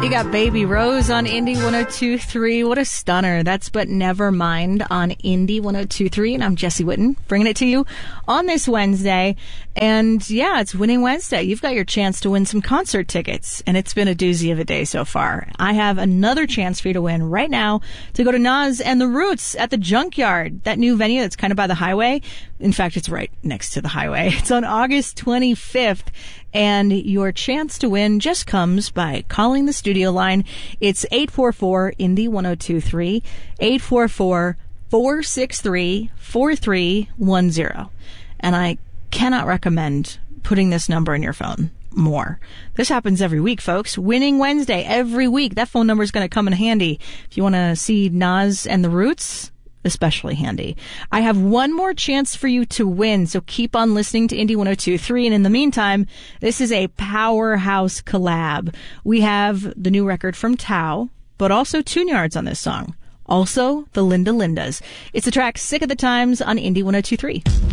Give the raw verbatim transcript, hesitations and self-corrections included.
You got Baby Rose on Indie one oh two point three. What a stunner. That's But Never Mind on Indie one oh two point three. And I'm Jessie Whitten, bringing it to you on this Wednesday. And yeah, it's Winning Wednesday. You've got your chance to win some concert tickets. And it's been a doozy of a day so far. I have another chance for you to win right now to go to Nas and the Roots at the Junkyard, that new venue that's kind of by the highway. In fact, it's right next to the highway. It's on August twenty-fifth. And your chance to win just comes by calling the studio line. It's eight four four Indie one oh two point three, eight four four, four six three, four three one zero. And I cannot recommend putting this number in your phone more. This happens every week, folks. Winning Wednesday, every week. That phone number is going to come in handy. If you want to see Nas and the Roots, especially handy. I have one more chance for you to win, so keep on listening to Indie one oh two point three. And in the meantime, this is a powerhouse collab. We have the new record from Tao, but also Tune Yards on this song. Also, the Linda Lindas. It's the track Sick of the Times on Indie one oh two point three.